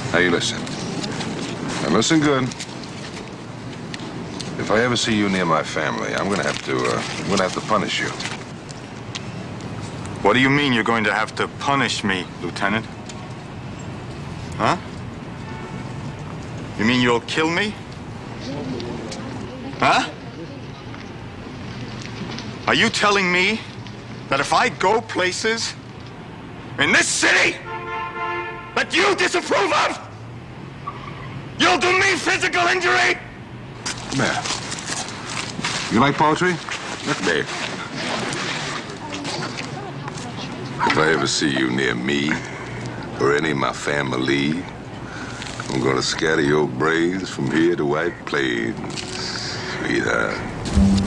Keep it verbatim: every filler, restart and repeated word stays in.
Now you listen. Now listen good. If I ever see you near my family, I'm gonna have to, uh, I'm gonna have to punish you. What do you mean you're going to have to punish me, Lieutenant? Huh? You mean you'll kill me? Huh? Are you telling me that if I go places in this city that you disapprove of, you'll do me physical injury? Man, you like poetry? Look, babe. If I ever see you near me or any of my family, I'm gonna scatter your brains from here to White Plains, sweetheart.